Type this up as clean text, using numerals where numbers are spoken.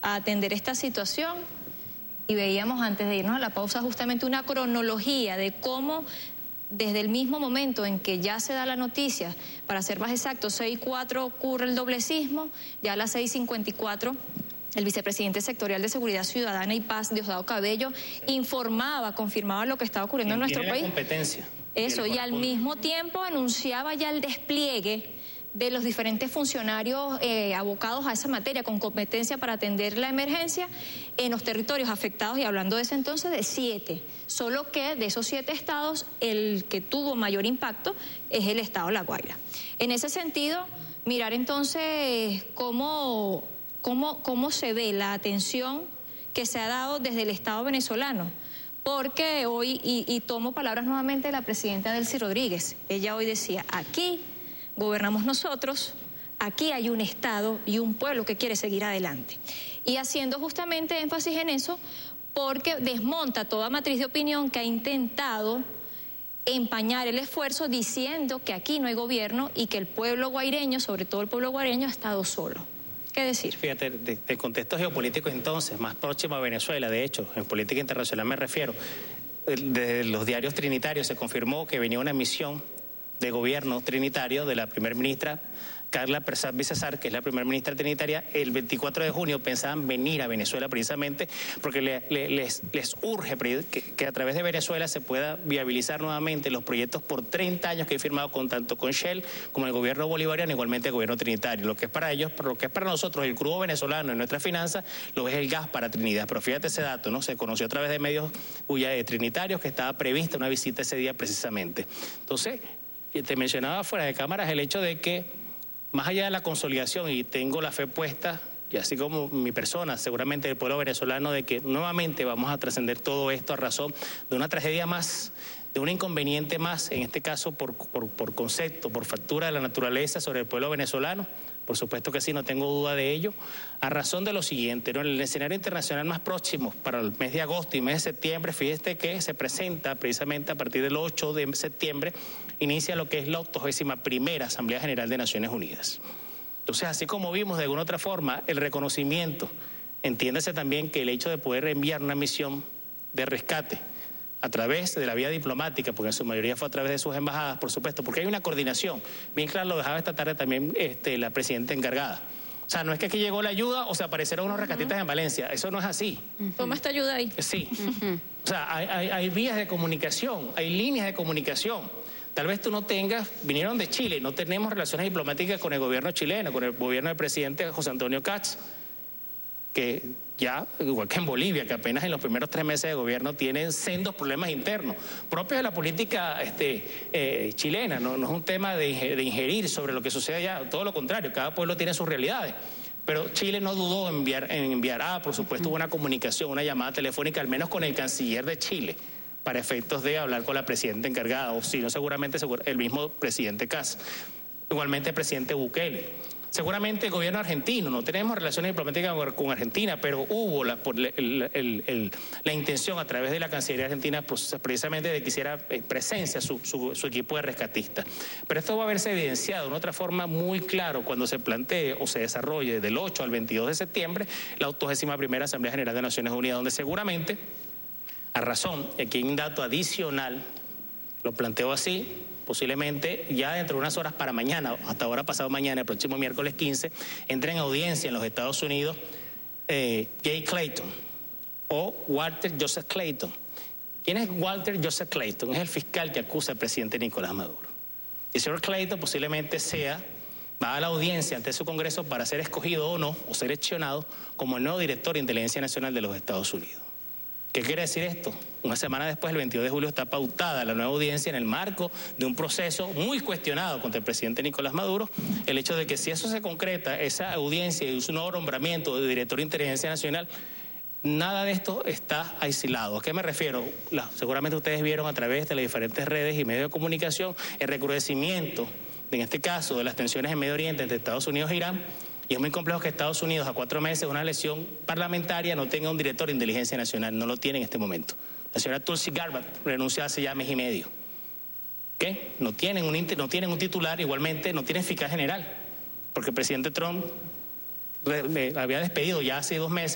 a atender esta situación y veíamos antes de irnos a la pausa justamente una cronología de cómo desde el mismo momento en que ya se da la noticia, para ser más exacto, 6:04 ocurre el doble sismo, ya a las 6:54 el vicepresidente sectorial de Seguridad Ciudadana y Paz, Diosdado Cabello, confirmaba lo que estaba ocurriendo en nuestro país. Competencia. Eso, y al mismo tiempo anunciaba ya el despliegue de los diferentes funcionarios abocados a esa materia, con competencia para atender la emergencia en los territorios afectados, y hablando de ese entonces de 7, solo que de esos 7 estados, el que tuvo mayor impacto es el estado de La Guaira. En ese sentido, mirar entonces cómo se ve la atención que se ha dado desde el Estado venezolano, porque hoy, y tomo palabras nuevamente de la presidenta Delcy Rodríguez, ella hoy decía, aquí gobernamos nosotros, aquí hay un Estado y un pueblo que quiere seguir adelante. Y haciendo justamente énfasis en eso, porque desmonta toda matriz de opinión que ha intentado empañar el esfuerzo diciendo que aquí no hay gobierno y que el pueblo guaireño, sobre todo el pueblo guaireño, ha estado solo. ¿Qué decir? Fíjate, de contexto geopolítico entonces, más próximo a Venezuela, de hecho, en política internacional me refiero, de los diarios trinitarios se confirmó que venía una misión de gobierno trinitario de la primera ministra Carla Pérez Cesar, que es la primera ministra trinitaria. El 24 de junio pensaban venir a Venezuela precisamente porque les urge que a través de Venezuela se pueda viabilizar nuevamente los proyectos por 30 años que he firmado tanto con Shell como el gobierno bolivariano, igualmente el gobierno trinitario. Lo que es para ellos, lo que es para nosotros el crudo venezolano en nuestras finanzas, lo es el gas para Trinidad. Pero fíjate ese dato, ¿no? Se conoció a través de medios trinitarios que estaba prevista una visita ese día precisamente. Entonces, te mencionaba fuera de cámaras el hecho de que más allá de la consolidación, y tengo la fe puesta, y así como mi persona, seguramente el pueblo venezolano, de que nuevamente vamos a trascender todo esto a razón de una tragedia más, de un inconveniente más, en este caso por concepto, por factura de la naturaleza sobre el pueblo venezolano. Por supuesto que sí, no tengo duda de ello, a razón de lo siguiente, ¿no? En el escenario internacional más próximo, para el mes de agosto y mes de septiembre, fíjate que se presenta precisamente a partir del 8 de septiembre, inicia lo que es la 81ª Asamblea General de Naciones Unidas. Entonces, así como vimos de alguna otra forma el reconocimiento, entiéndase también que el hecho de poder enviar una misión de rescate a través de la vía diplomática, porque en su mayoría fue a través de sus embajadas, por supuesto, porque hay una coordinación. Bien claro, lo dejaba esta tarde también la presidenta encargada. O sea, no es que aquí llegó la ayuda o se aparecieron unos rescatistas en Valencia, eso no es así. Toma esta ayuda ahí. Sí. O sea, hay vías de comunicación, hay líneas de comunicación. Tal vez tú no tengas, vinieron de Chile, no tenemos relaciones diplomáticas con el gobierno chileno, con el gobierno del presidente José Antonio Kast, que ya, igual que en Bolivia, que apenas en los primeros 3 meses de gobierno tienen sendos problemas internos, propios de la política chilena, no es un tema de ingerir sobre lo que sucede allá, todo lo contrario, cada pueblo tiene sus realidades. Pero Chile no dudó en enviar, por supuesto, hubo una comunicación, una llamada telefónica, al menos con el canciller de Chile, para efectos de hablar con la presidenta encargada, o si no, seguramente el mismo presidente Kast, igualmente el presidente Bukele. Seguramente el gobierno argentino, no tenemos relaciones diplomáticas con Argentina, pero hubo la intención a través de la Cancillería Argentina precisamente de que hiciera presencia su equipo de rescatistas. Pero esto va a verse evidenciado de otra forma muy claro cuando se plantee o se desarrolle del 8 al 22 de septiembre la 81ª Asamblea General de Naciones Unidas, donde seguramente, a razón, y aquí hay un dato adicional, lo planteo así, posiblemente ya dentro de unas horas para mañana, hasta ahora pasado mañana, el próximo miércoles 15, entra en audiencia en los Estados Unidos Jay Clayton o Walter Joseph Clayton. ¿Quién es Walter Joseph Clayton? Es el fiscal que acusa al presidente Nicolás Maduro. Y el señor Clayton posiblemente va a la audiencia ante su Congreso para ser escogido o no, o seleccionado como el nuevo director de Inteligencia Nacional de los Estados Unidos. ¿Qué quiere decir esto? Una semana después, el 22 de julio, está pautada la nueva audiencia en el marco de un proceso muy cuestionado contra el presidente Nicolás Maduro. El hecho de que si eso se concreta, esa audiencia y su nuevo nombramiento de director de Inteligencia Nacional, nada de esto está aislado. ¿A qué me refiero? Seguramente ustedes vieron a través de las diferentes redes y medios de comunicación el recrudecimiento, en este caso, de las tensiones en Medio Oriente entre Estados Unidos e Irán. Y es muy complejo que Estados Unidos, a 4 meses de una elección parlamentaria, no tenga un director de Inteligencia Nacional. No lo tiene en este momento. La señora Tulsi Gabbard renunció hace ya mes y medio. ¿Qué? No tienen un titular, igualmente no tienen fiscal general, porque el presidente Trump le había despedido ya hace 2 meses